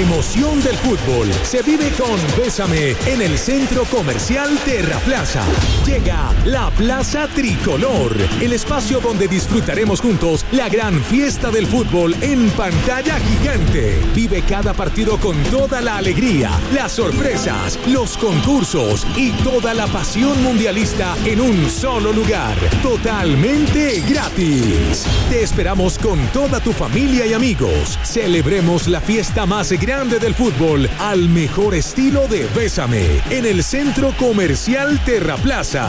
emoción del fútbol se vive con Bésame en el Centro Comercial Terraplaza. Llega la Plaza Tricolor, el espacio donde disfrutaremos juntos la gran fiesta del fútbol en pantalla gigante. Vive cada partido con toda la alegría, las sorpresas, los concursos y toda la pasión mundialista en un solo lugar, totalmente gratis. Te esperamos con toda tu familia y amigos. Celebremos la fiesta más grande del fútbol al mejor estilo de Bésame en el Centro Comercial Terraplaza.